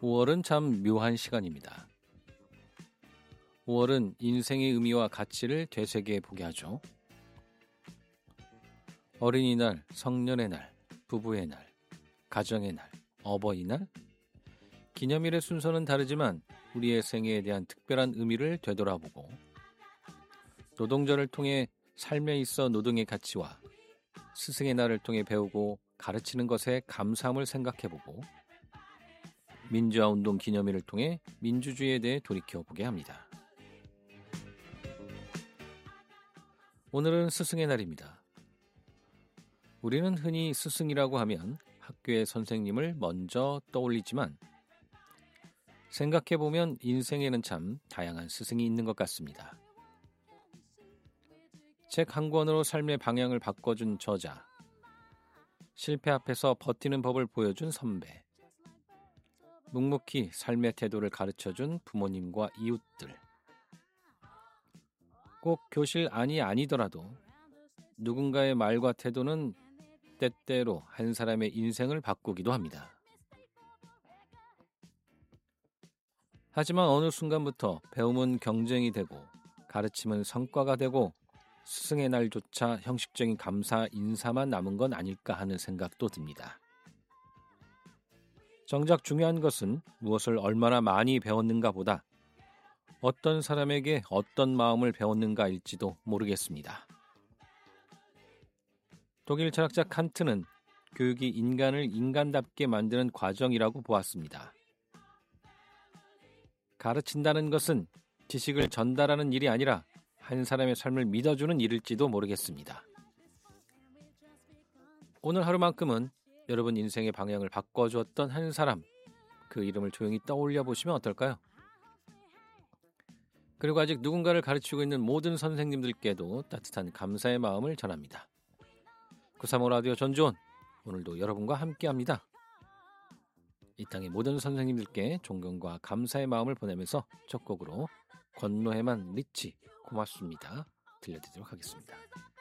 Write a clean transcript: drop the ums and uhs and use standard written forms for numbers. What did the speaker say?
5월은 참 묘한 시간입니다. 5월은 인생의 의미와 가치를 되새겨 보게 하죠. 어린이날, 성년의 날, 부부의 날, 가정의 날, 어버이날, 기념일의 순서는 다르지만 우리의 생애에 대한 특별한 의미를 되돌아보고 노동절을 통해 삶에 있어 노동의 가치와 스승의 날을 통해 배우고 가르치는 것에 감사함을 생각해보고 민주화운동 기념일을 통해 민주주의에 대해 돌이켜보게 합니다. 오늘은 스승의 날입니다. 우리는 흔히 스승이라고 하면 학교의 선생님을 먼저 떠올리지만 생각해보면 인생에는 참 다양한 스승이 있는 것 같습니다. 책 한 권으로 삶의 방향을 바꿔준 저자, 실패 앞에서 버티는 법을 보여준 선배, 묵묵히 삶의 태도를 가르쳐준 부모님과 이웃들, 꼭 교실 안이 아니더라도 누군가의 말과 태도는 때때로 한 사람의 인생을 바꾸기도 합니다. 하지만 어느 순간부터 배움은 경쟁이 되고 가르침은 성과가 되고 스승의 날조차 형식적인 감사 인사만 남은 건 아닐까 하는 생각도 듭니다. 정작 중요한 것은 무엇을 얼마나 많이 배웠는가 보다 어떤 사람에게 어떤 마음을 배웠는가일지도 모르겠습니다. 독일 철학자 칸트는 교육이 인간을 인간답게 만드는 과정이라고 보았습니다. 가르친다는 것은 지식을 전달하는 일이 아니라 한 사람의 삶을 믿어주는 일일지도 모르겠습니다. 오늘 하루만큼은 여러분 인생의 방향을 바꿔주었던 한 사람, 그 이름을 조용히 떠올려 보시면 어떨까요? 그리고 아직 누군가를 가르치고 있는 모든 선생님들께도 따뜻한 감사의 마음을 전합니다. 935 라디오 전주원, 오늘도 여러분과 함께합니다. 이 땅의 모든 선생님들께 존경과 감사의 마음을 보내면서 첫 곡으로 권노해만 리치 고맙습니다 들려드리도록 하겠습니다.